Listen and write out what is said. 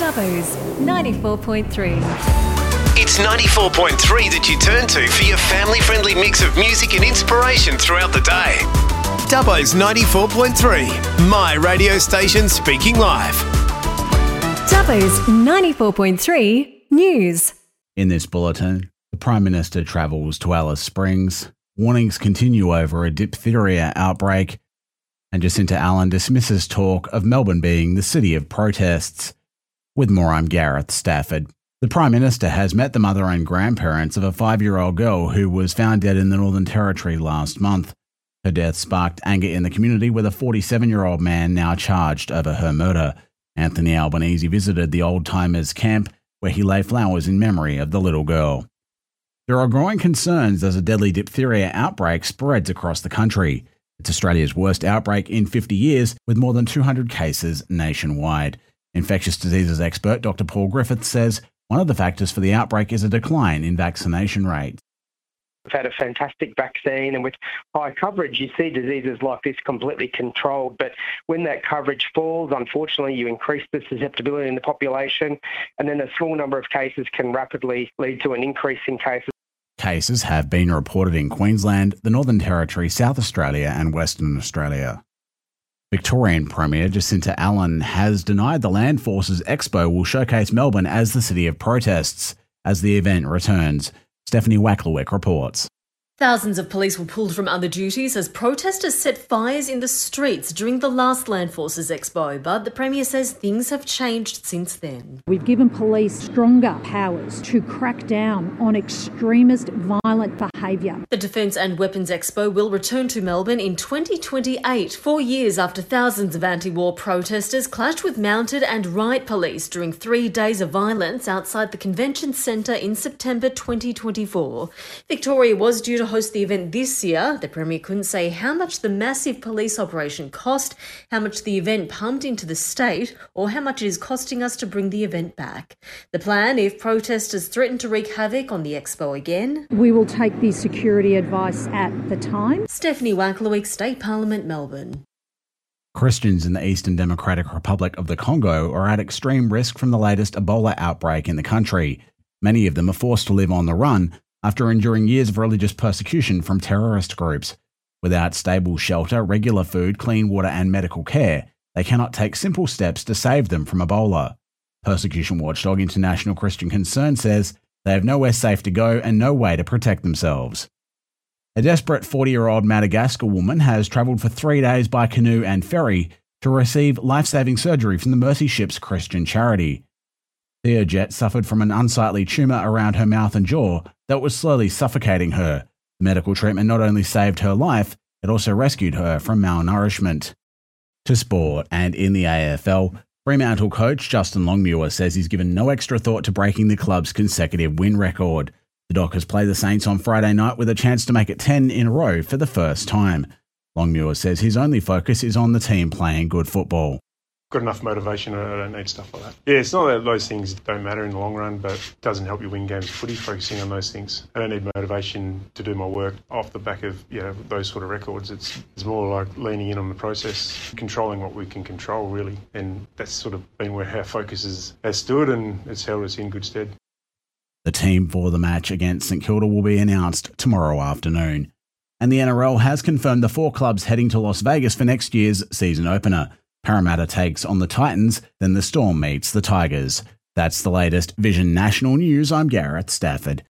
Dubbo's 94.3. It's 94.3 that you turn to for your family-friendly mix of music and inspiration throughout the day. Dubbo's 94.3, my radio station speaking live. Dubbo's 94.3 News. In this bulletin, the Prime Minister travels to Alice Springs, warnings continue over a diphtheria outbreak, and Jacinta Allen dismisses talk of Melbourne being the city of protests. With more, I'm Gareth Stafford. The Prime Minister has met the mother and grandparents of a 5-year-old girl who was found dead in the Northern Territory last month. Her death sparked anger in the community, with a 47-year-old man now charged over her murder. Anthony Albanese visited the Old Timers camp, where he laid flowers in memory of the little girl. There are growing concerns as a deadly diphtheria outbreak spreads across the country. It's Australia's worst outbreak in 50 years, with more than 200 cases nationwide. Infectious diseases expert Dr. Paul Griffiths says one of the factors for the outbreak is a decline in vaccination rates. We've had a fantastic vaccine, and with high coverage, you see diseases like this completely controlled. But when that coverage falls, unfortunately, you increase the susceptibility in the population, and then a small number of cases can rapidly lead to an increase in cases. Cases have been reported in Queensland, the Northern Territory, South Australia and Western Australia. Victorian Premier Jacinta Allen has denied the Land Forces Expo will showcase Melbourne as the city of protests as the event returns. Stephanie Wacklewick reports. Thousands of police were pulled from other duties as protesters set fires in the streets during the last Land Forces Expo, but the Premier says things have changed since then. We've given police stronger powers to crack down on extremist violent behaviour. The Defence and Weapons Expo will return to Melbourne in 2028, 4 years after thousands of anti-war protesters clashed with mounted and riot police during 3 days of violence outside the Convention Centre in September 2024. Victoria was due to host the event this year. The Premier couldn't say how much the massive police operation cost, how much the event pumped into the state, or how much it is costing us to bring the event back. The plan, if protesters threaten to wreak havoc on the Expo again, we will take the security advice at the time. Stephanie Wacklewick, State Parliament, Melbourne. Christians in the Eastern Democratic Republic of the Congo are at extreme risk from the latest Ebola outbreak in the country. Many of them are forced to live on the run after enduring years of religious persecution from terrorist groups. Without stable shelter, regular food, clean water and medical care, they cannot take simple steps to save them from Ebola. Persecution watchdog International Christian Concern says they have nowhere safe to go and no way to protect themselves. A desperate 40-year-old Madagascar woman has travelled for 3 days by canoe and ferry to receive life-saving surgery from the Mercy Ships Christian charity. Thea Jet suffered from an unsightly tumour around her mouth and jaw that was slowly suffocating her. The medical treatment not only saved her life, it also rescued her from malnourishment. To sport, and in the AFL, Fremantle coach Justin Longmuir says he's given no extra thought to breaking the club's consecutive win record. The Dockers play the Saints on Friday night with a chance to make it 10 in a row for the first time. Longmuir says his only focus is on the team playing good football. Got enough motivation, I don't need stuff like that. Yeah, it's not that those things don't matter in the long run, but it doesn't help you win games of footy focusing on those things. I don't need motivation to do my work off the back of those sort of records. It's more like leaning in on the process, controlling what we can control really, and that's sort of been where our focus has stood and it's held us in good stead. The team for the match against St Kilda will be announced tomorrow afternoon. And the NRL has confirmed the 4 clubs heading to Las Vegas for next year's season opener. Parramatta takes on the Titans, then the Storm meets the Tigers. That's the latest Vision National News. I'm Gareth Stafford.